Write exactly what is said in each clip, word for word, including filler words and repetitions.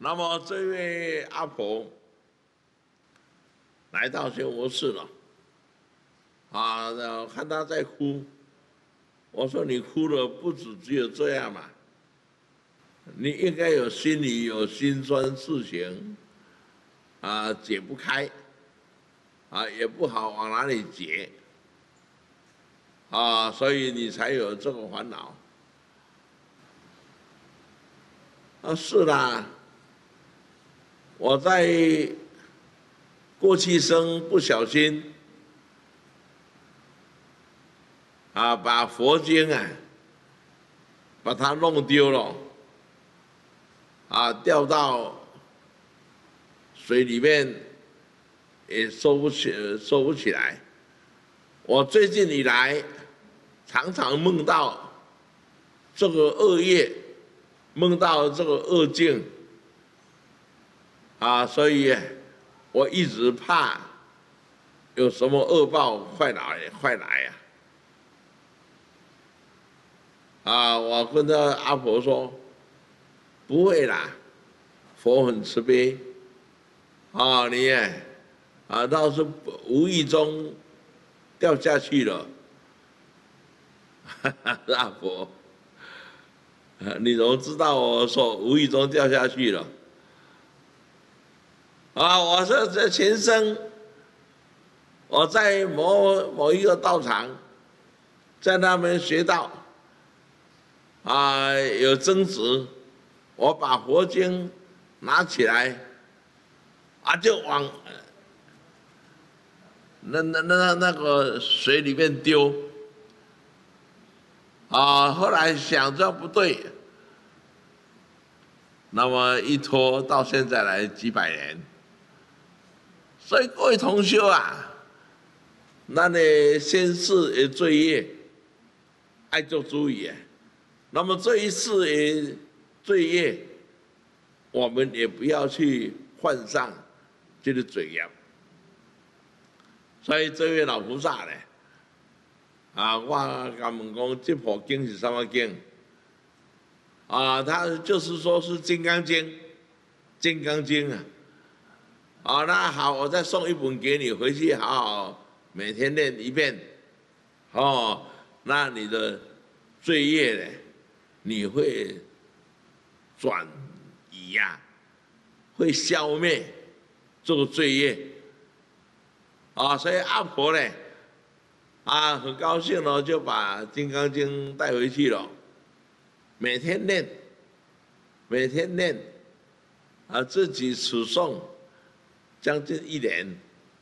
那么这位阿婆来到宣佛寺了，啊，然后看她在哭，我说你哭了不止只有这样嘛，你应该有心里有心酸事情，啊，解不开，啊，也不好往哪里解，啊，所以你才有这个烦恼。啊，是啦，我在过去生不小心啊，把佛经啊，把它弄丢了，啊，掉到水里面也收不起，收不起来。我最近以来常常梦到这个恶业，梦到这个恶境，啊，所以我一直怕有什么恶报快来快来呀！啊，我跟这阿婆说，不会啦，佛很慈悲，啊，你啊倒是无意中掉下去了，哈哈，阿婆，你怎么知道我说无意中掉下去了？啊，我说这前生我在某某一个道场，在那边学到，啊，有争执，我把佛经拿起来，啊，就往那那那那个水里面丢，啊，后来想着不对，那么一拖到现在来几百年，所以各位同修啊，那你先世的罪业，爱做注意啊。那么这一世的罪业，我们也不要去犯上这个罪业。所以这位老菩萨呢，啊，我甲问讲这部经是什么经？啊，他就是说是《金刚经》，《金刚经》啊。啊，那好，我再送一本给你，回去好好每天念一遍。哦，那你的罪业呢？你会转移呀、啊，会消灭这个罪业啊，所以阿婆呢，啊，很高兴了，就把《金刚经》带回去了，每天念，每天念，啊，自己持诵将近一年，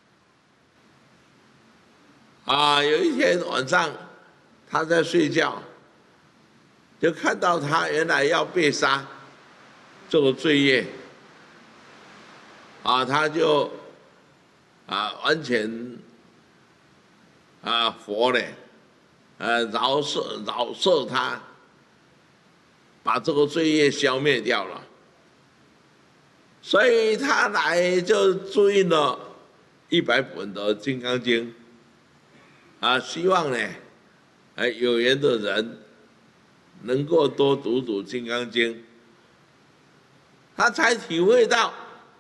啊，有一天晚上他在睡觉。就看到他原来要被杀，这个罪业，啊，他就啊完全啊佛呢，呃饶赦饶赦他，把这个罪业消灭掉了，所以他来就注印了一百本的《金刚经》，啊，希望呢，哎有缘的人。能够多读读《金刚经》，他才体会到，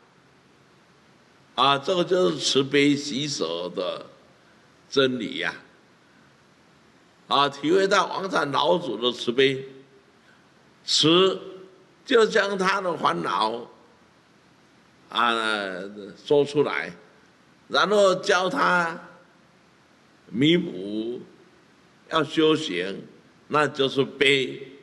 啊，这个就是慈悲喜舍的真理呀、啊，啊，体会到王禅老祖的慈悲，慈就将他的烦恼啊说出来，然后教他弥补，要修行。那就是悲，